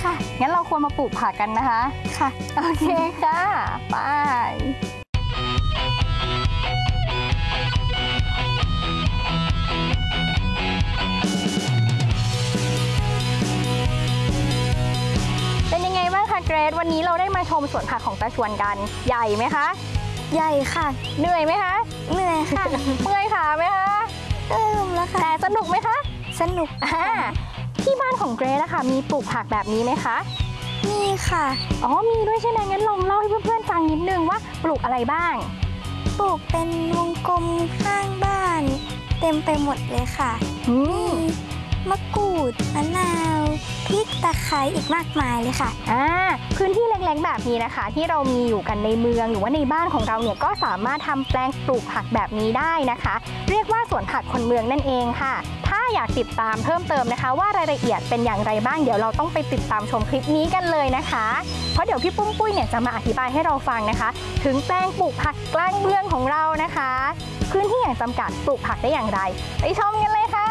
ค่ะงั้นเราควรมาปลูกผักกันนะคะค่ะโอเคค่ะไปเป็นยังไงบ้างคะเกรซวันนี้เราได้มาชมสวนผักของตาชวนกันใหญ่ไหมคะใหญ่ค่ะเหนื่อยไหมคะเหนื่อยค่ะเมื่อยขาไหมคะแล้วค่ะแต่สนุกไหมคะสนุกที่บ้านของเกรซนะคะมีปลูกผักแบบนี้ไหมคะมีค่ะอ๋อมีด้วยใช่ไหมงั้นลองเล่าให้เพื่อนๆฟังนิดนึงว่าปลูกอะไรบ้างปลูกเป็นวงกลมข้างบ้านเต็มไปหมดเลยค่ะมะกรูดมะนาวพริกตะไคร้อีกมากมายเลยค่ะพื้นที่เล็กๆแบบนี้นะคะที่เรามีอยู่กันในเมืองหรือว่าในบ้านของเราเนี่ยก็สามารถทำแปลงปลูกผักแบบนี้ได้นะคะเรียกว่าสวนผักคนเมืองนั่นเองค่ะถ้าอยากติดตามเพิ่มเติมนะคะว่ารายละเอียดเป็นอย่างไรบ้างเดี๋ยวเราต้องไปติดตามชมคลิปนี้กันเลยนะคะเพราะเดี๋ยวพี่ปุ้มปุ้ยเนี่ยจะมาอธิบายให้เราฟังนะคะถึงแปลงปลูกผักกลางเมืองของเรานะคะพื้นที่อย่างจำกัดปลูกผักได้อย่างไรไปชมกันเลยค่ะ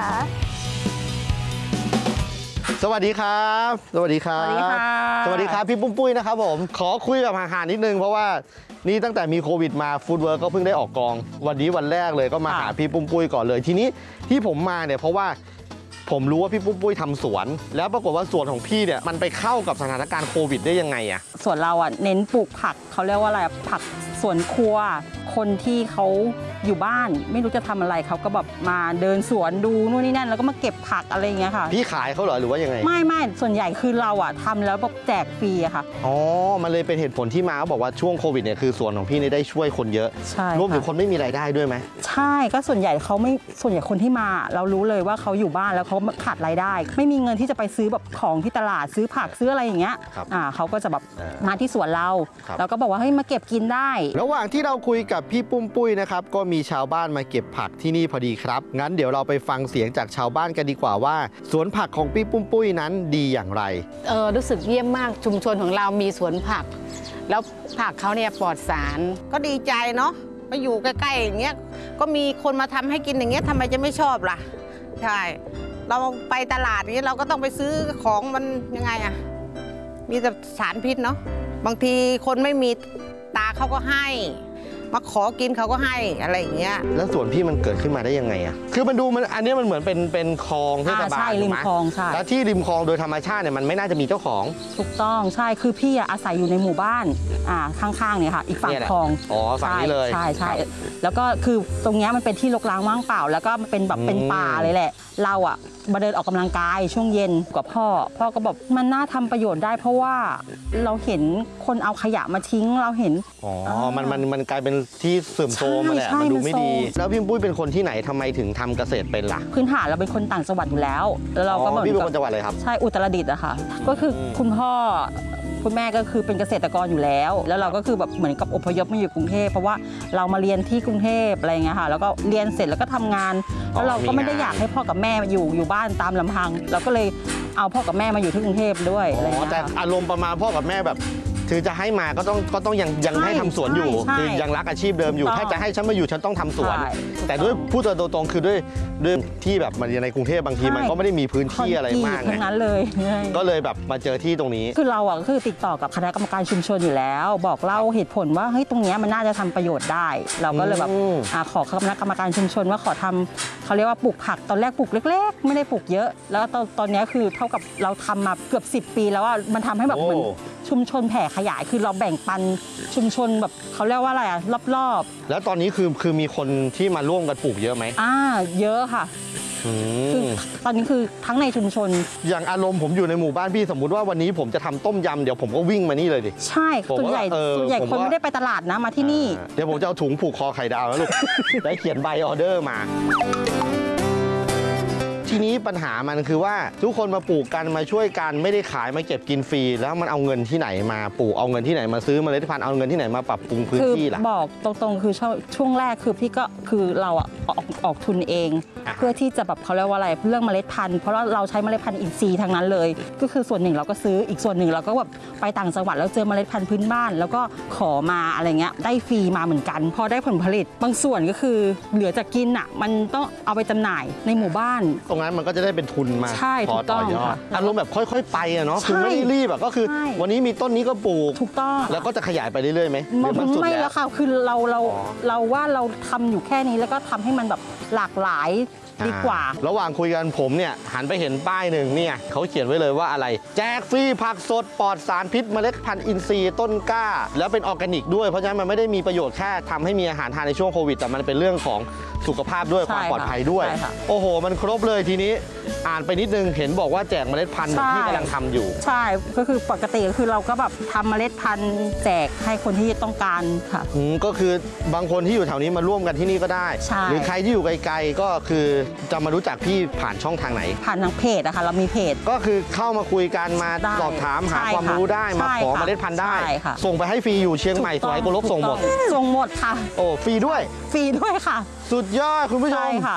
สวัสดีครับสวัสดีครับสวัสดีครับพี่ปุ้มปุ้ยนะครับผมขอคุยแบบห่างๆนิดนึงเพราะว่านี่ตั้งแต่มีโควิดมาฟู้ดเวิร์กก็เพิ่งได้ออกกองวันนี้วันแรกเลยก็มาหาพี่ปุ้มปุ้ยก่อนเลยทีนี้ที่ผมมาเนี่ยเพราะว่าผมรู้ว่าพี่ปุ้มปุ้ยทำสวนแล้วปรากฏว่าสวนของพี่เนี่ยมันไปเข้ากับสถานการณ์โควิดได้ยังไงอะสวนเราเน้นปลูกผักเขาเรียกว่าอะไรผักสวนครัวคนที่เขาอยู่บ้านไม่รู้จะทำอะไรเขาก็แบบมาเดินสวนดูนู่นนี่นั่นแล้วก็มาเก็บผักอะไรอย่างเงี้ยค่ะพี่ขายเขาเหรอหรือว่ายังไงไม่ส่วนใหญ่คือเราทำแล้วแบบแจกฟรีอะค่ะอ๋อมันเลยเป็นเหตุผลที่มาเขาบอกว่าช่วงโควิดเนี่ยคือสวนของพี่ได้ช่วยคนเยอะใช่รวมถึงคนไม่มีรายได้ด้วยไหมใช่ก็ส่วนใหญ่คนที่มาเรารู้เลยว่าเขาอยู่บ้านแล้วเขาขาดรายได้ไม่มีเงินที่จะไปซื้อแบบของที่ตลาดซื้อผักซื้ออะไรอย่างเงี้ยเขาก็จะแบบมาที่สวนเราแล้วก็บอกว่าเฮ้ยมาเก็บกินได้ระหว่างที่เราคุยกับพี่ปุ้มปุ้ยนะครับก็มีชาวบ้านมาเก็บผักที่นี่พอดีครับงั้นเดี๋ยวเราไปฟังเสียงจากชาวบ้านกันดีกว่าว่าสวนผักของพี่ปุ้มปุ้ยนั้นดีอย่างไรรู้สึกเยี่ยมมากชุมชนของเรามีสวนผักแล้วผักเขาเนี่ยปลอดสารก็ดีใจเนาะมาอยู่ใกล้ๆอย่างเงี้ยก็มีคนมาทำให้กินอย่างเงี้ยทำไมจะไม่ชอบล่ะใช่เราไปตลาดนี้เราก็ต้องไปซื้อของมันยังไงมีแต่สารพิษเนาะบางทีคนไม่มีตาเขาก็ให้มาขอกินเขาก็ให้อะไรอย่างเงี้ยแล้วสวนพี่มันเกิดขึ้นมาได้ยังไงคือมันดูมันอันนี้มันเหมือนเป็นคลองเทศบาลใช่ริมคลองใช่แล้วที่ริมคลองโดยธรรมชาติเนี่ยมันไม่น่าจะมีเจ้าของถูกต้องใช่คือพี่อาศัยอยู่ในหมู่บ้านข้างๆเนี่ยค่ะอีกฝั่งคลองฝั่งนี้เลยใช่แล้วก็คือตรงนี้มันเป็นที่รกร้างว่างเปล่าแล้วก็เป็นแบบเป็นป่าเลยแหละเรามาเดินออกกำลังกายช่วงเย็นกับพ่อก็บอกมันน่าทำประโยชน์ได้เพราะว่าเราเห็นคนเอาขยะมาทิ้งเราเห็นมันกลายเป็นที่เสื่อมโทรมมาแหละมันดูไม่ดีแล้วพี่ปุ้ยเป็นคนที่ไหนทำไมถึงทำเกษตรเป็นล่ะพื้นฐานเราเป็นคนต่างจังหวัดอยู่แล้วเราก็พี่เป็นคนจังหวัดอะไรครับใช่อุตรดิตถ์อะค่ะก็คือคุณพ่อคุณแม่ก็คือเป็นเกษตรกรอยู่แล้วเราก็คือแบบเหมือนกับอพยพมาอยู่กรุงเทพเพราะว่าเรามาเรียนที่กรุงเทพอะไรเงี้ยค่ะแล้วก็เรียนเสร็จแล้วก็ทำงานแล้วเราก็ไม่ได้อยากให้พ่อกับแม่อยู่บ้านตามลำพังเราก็เลยเอาพ่อกับแม่มาอยู่ที่กรุงเทพด้วยอะไรเงี้ยแต่อารมณ์ประมาณพ่อกับแม่แบบคือจะให้มาก็ต้องยังให้ทำสวนอยู่คือยังรักอาชีพเดิมอยู่ถ้าจะให้ฉันมาอยู่ฉันต้องทำสวนแต่ด้วยพูดตรงๆคือด้วยที่แบบมาในกรุงเทพบางทีมันก็ไม่ได้มีพื้นที่อะไรมากทั้งนั้นเลยก็เลยแบบมาเจอที่ตรงนี้คือเราก็คือติดต่อกับคณะกรรมการชุมชนอยู่แล้วบอกเล่าเหตุผลว่าเฮ้ยตรงนี้มันน่าจะทำประโยชน์ได้เราก็เลยแบบขอคณะกรรมการชุมชนว่าขอทำเขาเรียกว่าปลูกผักตอนแรกปลูกเล็กๆไม่ได้ปลูกเยอะแล้วตอนนี้คือเท่ากับเราทำมาเกือบ10 ปีแล้วว่ามันทำให้แบบเหมือนชุมชนแผ่ขยายคือเราแบ่งปันชุมชนแบบเขาเรียกว่าอะไรรอบๆแล้วตอนนี้คือมีคนที่มาร่วมกันปลูกเยอะไหมเยอะค่ะคือตอนนี้คือทั้งในชุมชนอย่างอารมณ์ผมอยู่ในหมู่บ้านพี่สมมุติว่าวันนี้ผมจะทำต้มยำเดี๋ยวผมก็วิ่งมานี่เลยดิใช่ส่วนใหญ่คนไม่ได้ไปตลาดนะมาที่นี่เดี๋ยวผมจะเอาถุงผูกคอไข่ดาวแล้วลูกได้เขียนใบออเดอร์มาทีนี้ปัญหามันคือว่าทุกคนมาปลูกกันมาช่วยกันไม่ได้ขายมาเก็บกินฟรีแล้วมันเอาเงินที่ไหนมาปลูกเอาเงินที่ไหนมาซื้อเมล็ดพันธุ์เอาเงินที่ไหนมาปรับปรุงพื้นที่ล่ะบอกตรงๆคือช่วงแรกคือพี่ก็คือเราออกทุนเองเพื่อที่จะแบบเขาเรียกว่าอะไรเรื่องเมล็ดพันธุ์เพราะเราใช้เมล็ดพันธุ์อินทรีย์ทั้งนั้นเลยก็คือส่วนหนึ่งเราก็ซื้ออีกส่วนหนึ่งเราก็แบบไปต่างจังหวัดแล้วเจอเมล็ดพันธุ์พื้นบ้านแล้วก็ขอมาอะไรเงี้ยได้ฟรีมาเหมือนกันพอได้ผลผลิตบางส่วนก็คือเหลือจากกินมันต้องเอาไปจำหน่ายในหมู่บ้านนั้นมันก็จะได้เป็นทุนมาใช่พอถูกต้ต่ออง ยอดค่ะอารมณ์แบบค่อยๆไปอะเนาะใช่คือไม่ได้รีบอะก็คือใช่วันนี้มีต้นนี้ก็ปลูกถูกต้องแล้วก็จะขยายไปเรื่อยๆไหมหรือมันสุดไม่แล้แล้ว วค่ะคือเราว่าเราทำอยู่แค่นี้แล้วก็ทำให้มันแบบหลากหลายดีกว่าระหว่างคุยกันผมเนี่ยหันไปเห็นป้ายหนึ่งเนี่ยเขาเขียนไว้เลยว่าอะไร แจกฟรีผักสดปลอดสารพิษเมล็ดพันธุ์อินทรีย์ต้นกล้า แล้วเป็นออร์แกนิกด้วยเพราะฉะนั้นมันไม่ได้มีประโยชน์แค่ทำให้มีอาหารทานในช่วงโควิดแต่มันเป็นเรื่องของสุขภาพด้วยใช่ความปลอดภัยด้วยใช่ค่ะโอ้โห มันครบเลยทีนี้อ่านไปนิดนึงเห็นบอกว่าแจกเมล็ดพันธุ์เหมือนที่กำลังทำอยู่ใช่ก็คือปกติก็คือเราก็แบบทำเมล็ดพันธุ์แจกให้คนที่ต้องการค่ะก็คือบางคนที่อยู่แถวนี้มาร่วมกันที่นี่ก็ได้ใช่หรือใครที่อยู่ไกลๆก็คือจะมารู้จักพี่ผ่านช่องทางไหนผ่านทางเพจนะคะเรามีเพจก็คือเข้ามาคุยกันมาได้สอบถามหาใช่ความค่ะรู้ได้มาใช่ขอค่ะเมล็ดพันธุ์ได้ใช่ค่ะส่งไปให้ฟรีอยู่เชียงใหม่สวยกลบส่งหมดส่งหมดค่ะโอ้ฟรีด้วยฟรีด้วยค่ะสุดยอดคุณผู้ชใช่มค่ะ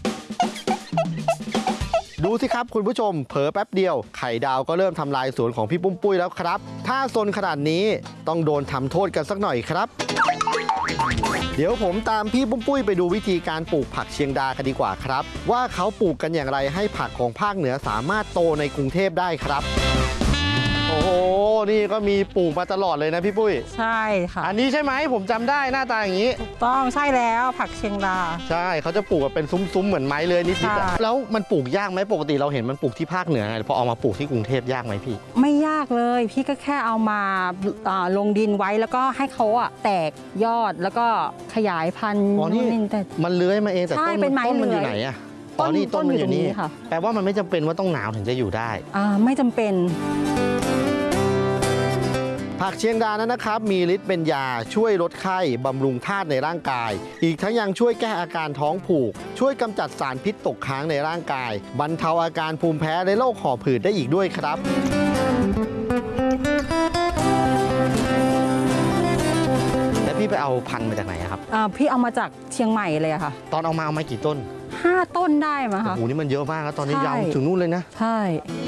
ดูสิครับคุณผู้ชมเผลอแป๊บเดียวไข่ดาวก็เริ่มทำลายสวนของพี่ปุ้มปุ้ยแล้วครับ ถ้าซนขนาดนี้ต้องโดนทำโทษกันสักหน่อยครับ เดี๋ยวผมตามพี่ปุ้มปุ้ยไปดูวิธีการปลูกผักเชียงดากันดีกว่าครับ ว่าเขาปลูกกันอย่างไรให้ผักของภาคเหนือสามารถโตในกรุงเทพได้ครับ โอ้โหนี่ก็มีปลูกมาตลอดเลยนะพี่ปุ้ยใช่ค่ะอันนี้ใช่ไหมผมจำได้หน้าตาอย่างนี้ถูกต้องใช่แล้วผักเชียงดาใช่เขาจะปลูกแบบเป็นซุ้มๆเหมือนไม้เลยนิดใช่ๆแล้วมันปลูกยากไหมปกติเราเห็นมันปลูกที่ภาคเหนือไงพอเอามาปลูกที่กรุงเทพยากไหมพี่ไม่ยากเลยพี่ก็แค่เอามาลงดินไว้แล้วก็ให้เขาอะแตกยอดแล้วก็ขยายพันธุ์อ๋อนี่แต่มันเลื้อยมาเองแต่ใช่ต้นเป็นไม้มันอยู่เลื้อยไหนอะต้อ๋อน นี่ต้นมันอยู่นี่ต้นอยู่ตรงนี้ค่ะแปลว่ามันไม่จำเป็นว่าต้องหนาวถึงจะอยู่ได้ไม่จำเป็นผักเชียงดานั้นนะครับ มีฤทธิ์เป็นยาช่วยลดไข้บำรุงธาตุในร่างกาย อีกทั้งยังช่วยแก้อาการท้องผูก ช่วยกำจัดสารพิษตกค้างในร่างกาย บรรเทาอาการภูมิแพ้และโรคหอบหืดได้อีกด้วยครับ แล้วพี่ไปเอาพันธุ์มาจากไหนอะครับพี่เอามาจากเชียงใหม่เลยอะค่ะตอนเอามากี่ต้น 5 ต้นได้มั้งโอ้คะโหนี่มันเยอะมากแล้วตอนนี้ใช่ยาวถึงนู่นเลยนะใช่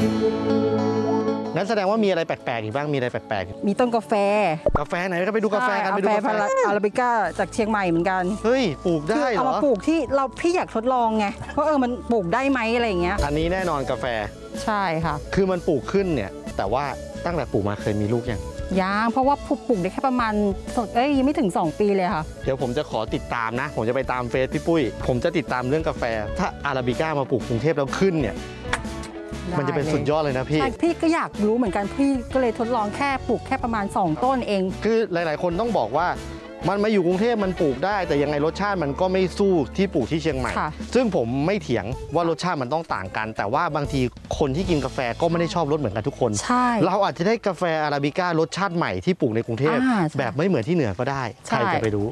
งั้นแสดงว่ามีอะไรแปลกๆอีกบ้างมีอะไรแปลกมีต้นกาแฟๆกาแฟไหนก็ไปดูกาแฟกันไปดูกาแฟอาราบิก้าจากเชียงใหม่เหมือนกันเฮ้ยปลูกได้คือเหรเอาอมาปลูกที่พี่อยากทดลองไงว่ามันปลูกได้ไหมอะไรอย่างเงี้ยอันนี้แน่นอนกาแฟใช่ค่ะคือมันปลูกขึ้นเนี่ย แต่ว่าตั้งแต่ปลูกมาเคยมีลูกยังยังเพราะว่าปลูกได้แค่ประมาณยังไม่ถึง 2 ปีเลยค่ะเดี๋ยวผมจะขอติดตามนะ ผมจะไปตามเฟซพี่ปุ้ย ผมจะติดตามเรื่องกาแฟ ถ้าอาราบิก้ามาปลูกกรุงเทพแล้วขึ้นเนี่ย มันจะเป็นสุดยอดเลยนะพี่ใช่พี่ก็อยากรู้เหมือนกันพี่ก็เลยทดลองแค่ปลูกแค่ประมาณ 2 ต้นเองคือหลาย ๆ คนต้องบอกว่ามันมาอยู่กรุงเทพมันปลูกได้ แต่ยังไงรสชาติมันก็ไม่สู้ที่ปลูกที่เชียงใหม่ค่ะซึ่งผมไม่เถียงว่ารสชาติมันต้องต่างกัน แต่ว่าบางทีคนที่กินกาแฟก็ไม่ได้ชอบรสเหมือนกันทุกคนใช่เราอาจจะได้กาแฟอาราบิก้ารสชาติใหม่ที่ปลูกในกรุงเทพใช่แบบไม่เหมือนที่เหนือก็ได้ใช่ใครจะไปรู้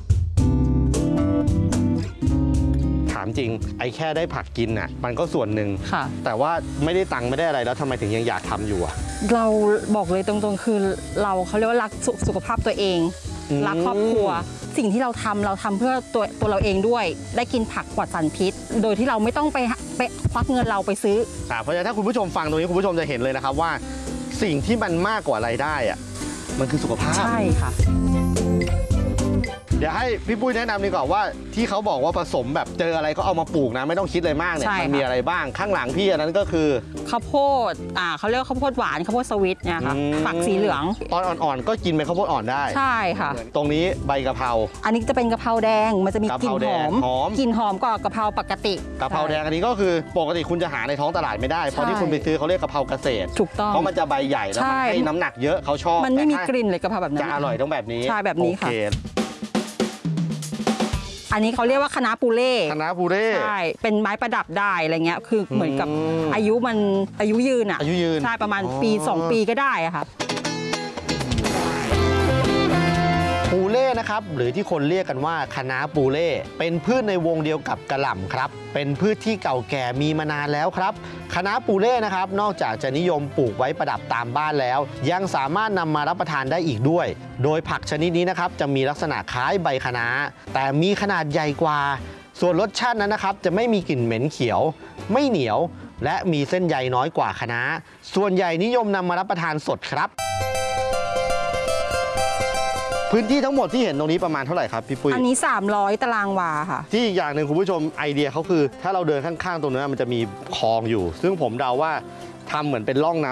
ถามจริง ไอ้แค่ได้ผักกินน่ะมันก็ส่วนหนึ่งค่ะแต่ว่าไม่ได้ตังค์ไม่ได้อะไรแล้วทำไมถึงยังอยากทำอยู่อ่ะเราบอกเลยตรงๆคือเขาเรียกว่ารักสุขภาพตัวเองอืมรักครอบครัว สิ่งที่เราทำเพื่อตัวเราเองด้วย ได้กินผักปลอดสารพิษ โดยที่เราไม่ต้องไปควักเงินเราไปซื้อเพราะฉะนั้นถ้าคุณผู้ชมฟังตรงนี้คุณผู้ชมจะเห็นเลยนะครับว่าสิ่งที่มันมากกว่ารายได้อ่ะมันคือสุขภาพใช่ค่ะเดี๋ยวให้พี่ปุ้ยแนะนำดีกว่าว่าที่เขาบอกว่าผสมแบบเจออะไรก็เอามาปลูกนะไม่ต้องคิดอะไรมากเนี่ยใช่มันค่ะมีอะไรบ้างข้างหลังพี่อันนั้นก็คือข้าวโพดเขาเรียกว่าข้าวโพดหวานข้าวโพดสวิตเนี่ยค่ะอืมฝักสีเหลืองตอนอ่อนๆก็กินเป็นข้าวโพดอ่อนได้ใช่ค่ะตรงนี้ใบกะเพราอันนี้จะเป็นกะเพราแดงมันจะมีกลิ่นกะเพราแดหงอมหอมกลิ่นหอมกว่ากะเพราปกติกะเพราแดงอันนี้ก็คือปกติคุณจะหาในท้องตลาดไม่ได้เพราะที่คุณไปซื้อเขาเรียกกะเพราเกษตรถูกต้องเพราะมันจะใบใหญ่แล้วมันใช่ให้น้ำหนักเยอะเขาชอบมันไม่มีแต่ถ้ากลิ่นเลยกะเพราแบบนั้นจะอร่อยต้องแบบนี้ใช่แบบนี้ค่ะโอเอันนี้เขาเรียกว่าคะน้าปูเล่คณะปูเร่ใช่เป็นไม้ประดับได้อะไรเงี้ยคือเหมือนกับอืมอายุยืนอ่ะอายุยืนใช่ประมาณอ๋อปี 2 ปีก็ได้อะค่ะปูเล่นะครับหรือที่คนเรียกกันว่าคะน้าปูเล่เป็นพืชในวงเดียวกับกะหล่ำครับเป็นพืชที่เก่าแก่มีมานานแล้วครับคะน้าปูเล่นะครับนอกจากจะนิยมปลูกไว้ประดับตามบ้านแล้ว ยังสามารถนำมารับประทานได้อีกด้วย โดยผักชนิดนี้นะครับจะมีลักษณะคล้ายใบคะน้าแต่มีขนาดใหญ่กว่า ส่วนรสชาตินั้นนะครับจะไม่มีกลิ่นเหม็นเขียว ไม่เหนียว และมีเส้นใยน้อยกว่าคะน้าส่วนใหญ่นิยมนำมารับประทานสดครับพื้นที่ทั้งหมดที่เห็นตรงนี้ประมาณเท่าไหร่ครับพี่ปุ้ยอันนี้ 300 ตารางวาค่ะที่อีกอย่างหนึ่งคุณผู้ชมไอเดียเขาคือ ถ้าเราเดินข้างๆตรงนั้นมันจะมีคลองอยู่ ซึ่งผมเดาว่าทำเหมือนเป็นร่องน้ำ